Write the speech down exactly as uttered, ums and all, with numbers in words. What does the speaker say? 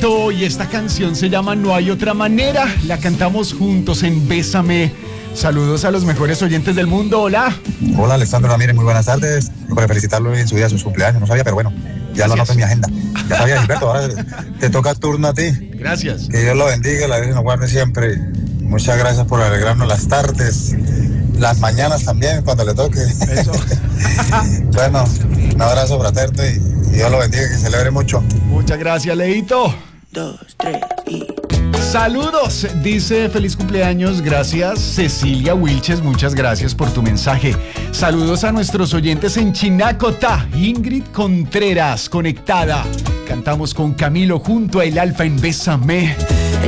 Leito y esta canción se llama No hay otra manera. La cantamos juntos en Bésame. Saludos a los mejores oyentes del mundo. Hola. Hola, Alexandro Ramírez, muy buenas tardes. Para felicitarlo en su día, sus cumpleaños. No sabía, pero bueno, ya lo anoto en mi agenda. Ya sabía, Gilberto, ahora te toca turno a ti. Gracias. Que Dios lo bendiga, la Virgen nos guarde siempre. Muchas gracias por alegrarnos las tardes, las mañanas también, cuando le toque. Eso. Bueno, un abrazo fraterno y, y Dios lo bendiga, que celebre mucho. Muchas gracias, Leito. Dos, tres y... Saludos, dice feliz cumpleaños, gracias Cecilia Wilches, muchas gracias por tu mensaje. Saludos a nuestros oyentes en Chinacota, Ingrid Contreras, conectada. Cantamos con Camilo junto a El Alfa en Bésame.